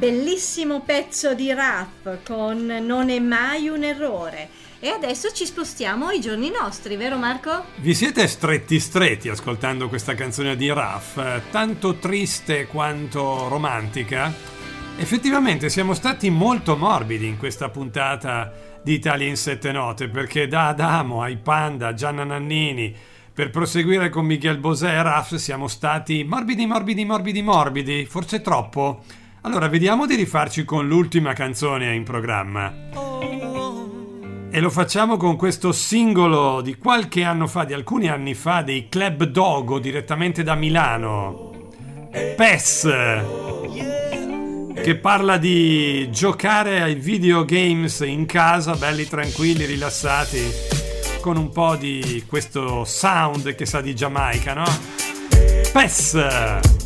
Bellissimo pezzo di rap con Non è mai un errore. E adesso ci spostiamo ai giorni nostri, vero Marco? Vi siete stretti ascoltando questa canzone di Raf, tanto triste quanto romantica? Effettivamente siamo stati molto morbidi in questa puntata di Italia in 7 note, perché da Adamo ai Panda, Gianna Nannini, per proseguire con Miguel Bosé e Raf siamo stati morbidi, forse troppo. Allora vediamo di rifarci con l'ultima canzone in programma. E lo facciamo con questo singolo di qualche anno fa, di alcuni anni fa, dei Club Dogo, direttamente da Milano. PES, che parla di giocare ai videogames in casa, belli tranquilli, rilassati, con un po' di questo sound che sa di Giamaica, no? PES!